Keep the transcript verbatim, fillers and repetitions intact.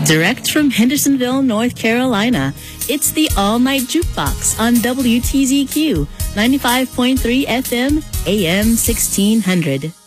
Direct from Hendersonville, North Carolina, it's the All Night Jukebox on W T Z Q, ninety-five point three F M, A M sixteen hundred.